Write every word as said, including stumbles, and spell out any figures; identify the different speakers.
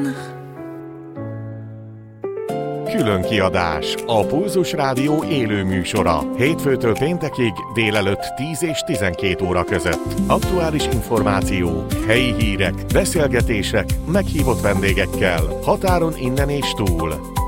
Speaker 1: Külön kiadás, a Pulzus Rádió élő műsora. Hétfőtől péntekig délelőtt tíz és tizenkét óra között. Aktuális információ, helyi hírek, beszélgetések, meghívott vendégekkel, határon innen és túl.